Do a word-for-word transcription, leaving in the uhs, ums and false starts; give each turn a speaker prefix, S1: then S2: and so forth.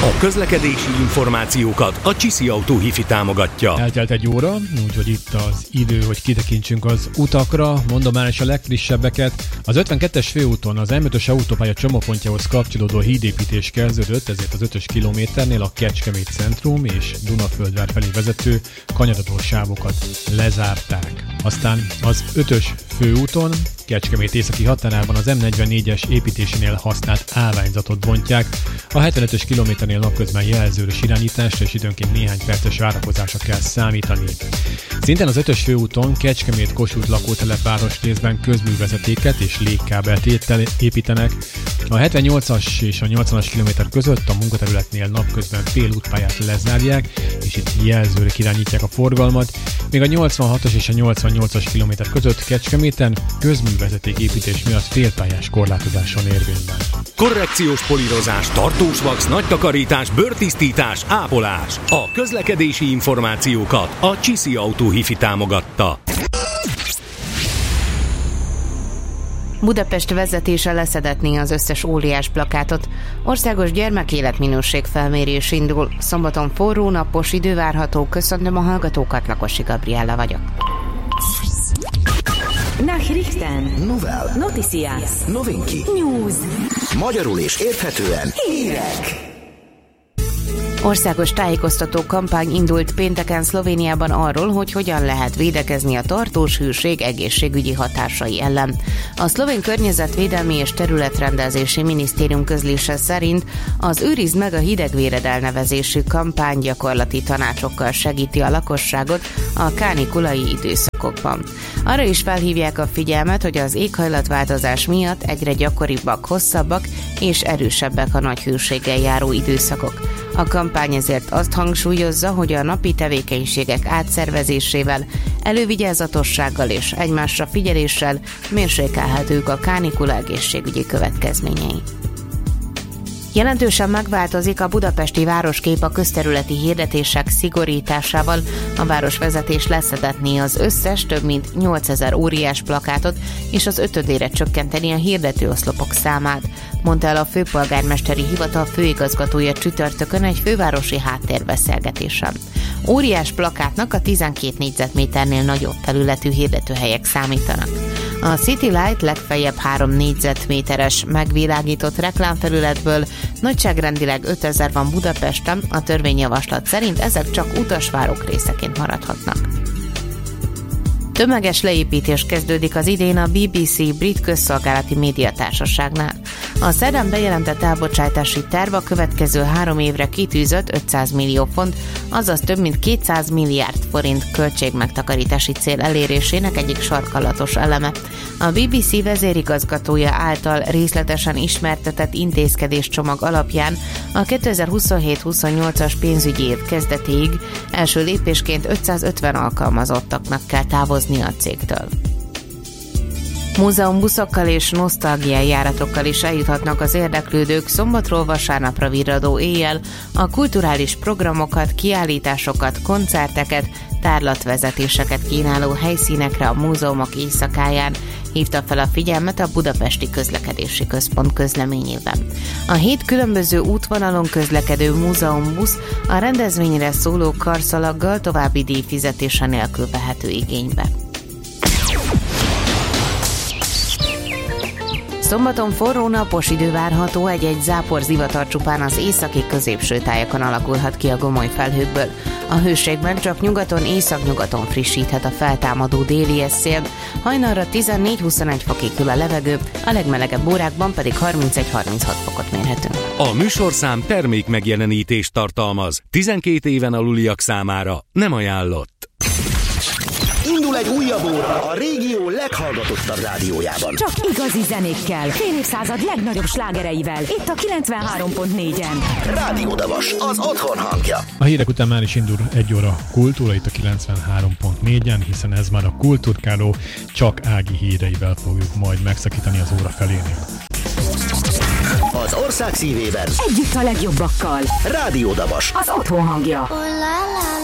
S1: A közlekedési információkat a Csiszi Autó Hifi támogatja.
S2: Eltelt egy óra, úgyhogy itt az idő, hogy kitekintsünk az utakra. Mondom már is a legfrissebbeket. Az ötvenkettes főúton az M ötös autópálya csomópontjához kapcsolódó hídépítés kezdődött, ezért az ötös kilométernél a Kecskemét centrum és Dunaföldvár felé vezető kanyarodó sávokat lezárták. Aztán az ötös főúton Kecskemét északi határában az M negyvennégyes építésénél használt állványzatot bontják. A hetvenötös kilométernél napközben jelzős irányításra és időnként néhány perces várakozásra kell számítani. Szintén az ötös főúton Kecskemét-Kossuth lakótelep városrészben közművezetéket és légkábelt építenek. A hetvennyolcas és a nyolcvanas kilométer között a munkaterületnél napközben félútpályát lezárják, és itt jelzőrök irányítják a forgalmat, míg a nyolcvanhatos és a nyolcvannyolcas kilométer között Kecskeméten közművezeték építés miatt félpályás korlátozáson érvényben.
S1: Korrekciós polírozás, tartós vax, nagy takarítás, bőrtisztítás, ápolás. A közlekedési információkat a Csiszi Autó Hifi támogatta.
S3: Budapest vezetése leszedetné az összes óriás plakátot. Országos gyermekéletminőség felmérés indul. Szombaton forró, napos idő várható. Köszöntöm a hallgatókat, Lakosi Gabriella vagyok.
S4: Nachrichten.
S5: Novel.
S4: Noticias.
S5: Novinki.
S4: News.
S5: Magyarul és érthetően hírek.
S3: Országos tájékoztató kampány indult pénteken Szlovéniában arról, hogy hogyan lehet védekezni a tartós hőség egészségügyi hatásai ellen. A szlovén környezetvédelmi és területrendezési minisztérium közlése szerint az Őrizd meg a hidegvéred elnevezésű kampány gyakorlati tanácsokkal segíti a lakosságot a kánikulai időszakokban. Arra is felhívják a figyelmet, hogy az éghajlatváltozás miatt egyre gyakoribbak, hosszabbak és erősebbek a nagy hőséggel járó időszakok. A kampány ezért azt hangsúlyozza, hogy a napi tevékenységek átszervezésével, elővigyázatossággal és egymásra figyeléssel mérsékelhetők a kánikula egészségügyi következményei. Jelentősen megváltozik a budapesti városkép a közterületi hirdetések szigorításával. A városvezetés leszedetné az összes több mint nyolcezer óriás plakátot, és az ötödére csökkenteni a hirdetőoszlopok számát, mondta el a főpolgármesteri hivatal főigazgatója csütörtökön egy fővárosi háttérbeszélgetésen. Óriás plakátnak a tizenkét négyzetméternél nagyobb felületű hirdetőhelyek számítanak. A City Light legfeljebb három négyzetméteres megvilágított reklámfelületből nagyságrendileg ötezer van Budapesten, a törvényjavaslat szerint ezek csak utasvárok részeként maradhatnak. Tömeges leépítés kezdődik az idén a bé bé cé brit közszolgálati médiatársaságnál. A szerdán bejelentett elbocsátási terv a következő három évre kitűzött ötszáz millió font, azaz több mint kétszáz milliárd forint költségmegtakarítási cél elérésének egyik sarkalatos eleme. A bé bé cé vezérigazgatója által részletesen ismertetett intézkedéscsomag alapján a kétezer-huszonhét huszonnyolcas pénzügyi év kezdetéig első lépésként ötszázötven alkalmazottaknak kell távozni a cégtől. Múzeumbuszokkal és nosztalgiajáratokkal is eljuthatnak az érdeklődők szombatról vasárnapra virradó éjjel a kulturális programokat, kiállításokat, koncerteket, tárlatvezetéseket kínáló helyszínekre a múzeumok éjszakáján, hívta fel a figyelmet a Budapesti Közlekedési Központ közleményében. A hét különböző útvonalon közlekedő múzeumbusz a rendezvényre szóló karszalaggal további díjfizetése nélkül vehető igénybe. Szombaton forró, napos idő várható, egy-egy zápor zivatar csupán az északi középső tájakon alakulhat ki a gomoly felhőkből. A hőségben csak nyugaton, északnyugaton frissíthet a feltámadó déli szél, hajnalra tizennégy-huszonegy fokig hűl a levegő, a legmelegebb órákban pedig harmincegy-harminchat fokot mérhetünk.
S1: A műsorszám termék megjelenítést tartalmaz. tizenkét éven aluliak számára nem ajánlott.
S5: Indul egy újabb óra a régió leghallgatottabb rádiójában.
S4: Csak igazi zenékkel, fél évszázad legnagyobb slágereivel. Itt a kilencvenhárom pont négyen.
S5: Rádió Davas, az otthon hangja.
S2: A hírek után már is indul egy óra kultúra itt a kilencvenhárom pont négyen, hiszen ez már a kultúrkáló, csak Ági híreivel fogjuk majd megszakítani az óra felénél.
S5: Az ország szívében
S4: együtt a legjobbakkal.
S5: Rádió Davas,
S4: az otthon hangja.